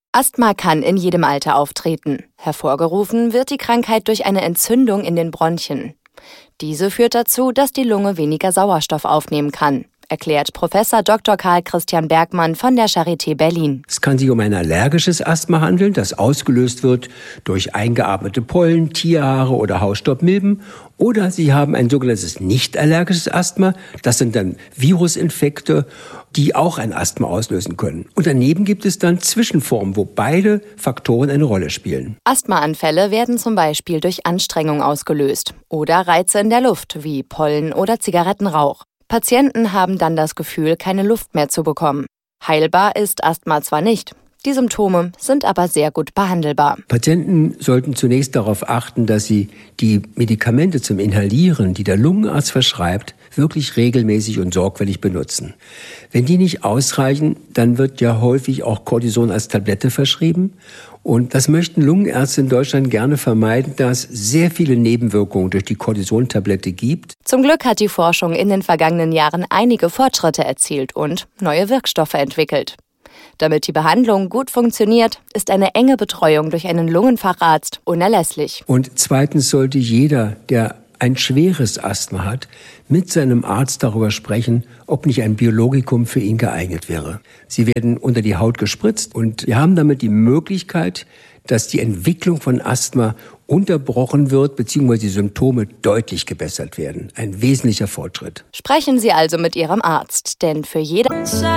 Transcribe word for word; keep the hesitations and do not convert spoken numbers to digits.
Asthma kann in jedem Alter auftreten. Hervorgerufen wird die Krankheit durch eine Entzündung in den Bronchien. Diese führt dazu, dass die Lunge weniger Sauerstoff aufnehmen kann, erklärt Professor Doktor Karl Christian Bergmann von der Charité Berlin. Es kann sich um ein allergisches Asthma handeln, das ausgelöst wird durch eingeatmete Pollen, Tierhaare oder Hausstaubmilben. Oder Sie haben ein sogenanntes nicht allergisches Asthma. Das sind dann Virusinfekte, die auch ein Asthma auslösen können. Und daneben gibt es dann Zwischenformen, wo beide Faktoren eine Rolle spielen. Asthmaanfälle werden zum Beispiel durch Anstrengung ausgelöst oder Reize in der Luft wie Pollen oder Zigarettenrauch. Patienten haben dann das Gefühl, keine Luft mehr zu bekommen. Heilbar ist Asthma zwar nicht, die Symptome sind aber sehr gut behandelbar. Patienten sollten zunächst darauf achten, dass sie die Medikamente zum Inhalieren, die der Lungenarzt verschreibt, wirklich regelmäßig und sorgfältig benutzen. Wenn die nicht ausreichen, dann wird ja häufig auch Cortison als Tablette verschrieben. Und das möchten Lungenärzte in Deutschland gerne vermeiden, da es sehr viele Nebenwirkungen durch die Cortison-Tablette gibt. Zum Glück hat die Forschung in den vergangenen Jahren einige Fortschritte erzielt und neue Wirkstoffe entwickelt. Damit die Behandlung gut funktioniert, ist eine enge Betreuung durch einen Lungenfacharzt unerlässlich. Und zweitens sollte jeder, der ein schweres Asthma hat, mit seinem Arzt darüber sprechen, ob nicht ein Biologikum für ihn geeignet wäre. Sie werden unter die Haut gespritzt und wir haben damit die Möglichkeit, dass die Entwicklung von Asthma unterbrochen wird bzw. die Symptome deutlich gebessert werden. Ein wesentlicher Fortschritt. Sprechen Sie also mit Ihrem Arzt, denn für jede